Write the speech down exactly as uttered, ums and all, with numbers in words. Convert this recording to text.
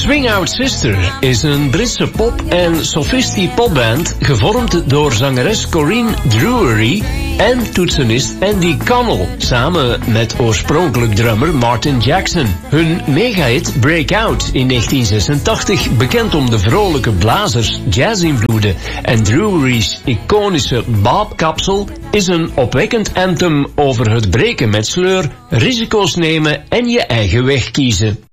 Swing Out Sister is een Britse pop- en sophisti popband gevormd door zangeres Corinne Drury en toetsenist Andy Connell, samen met oorspronkelijk drummer Martin Jackson. Hun megahit Break Out in negentien zesentachtig, bekend om de vrolijke blazers, jazzinvloeden en Drury's iconische Bob-kapsel, is een opwekkend anthem over het breken met sleur, risico's nemen en je eigen weg kiezen.